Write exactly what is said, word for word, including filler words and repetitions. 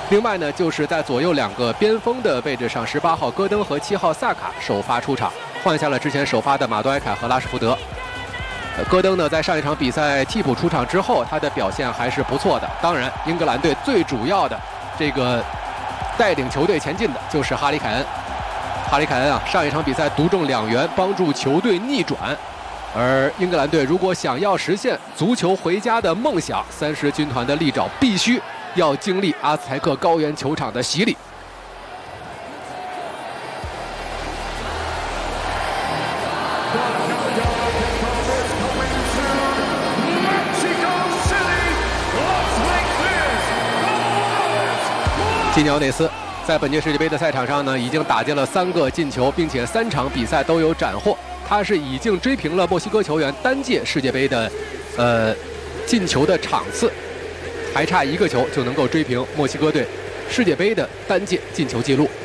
另外呢，就是在左右两个边锋的位置上，十八号戈登和七号萨卡首发出场，换下了之前首发的马多埃凯和拉什福德。呃、戈登呢，在上一场比赛替补出场之后，他的表现还是不错的。当然，英格兰队最主要的这个带领球队前进的就是哈里凯恩。哈里凯恩啊，上一场比赛独中两元，帮助球队逆转。而英格兰队如果想要实现足球回家的梦想，三狮军团的利爪必须要经历阿斯泰克高原球场的洗礼。基尼奥内斯在本届世界杯的赛场上呢，已经打进了三个进球，并且三场比赛都有斩获。他是已经追平了墨西哥球员单届世界杯的，呃，进球的场次，还差一个球就能够追平墨西哥队世界杯的单届进球纪录。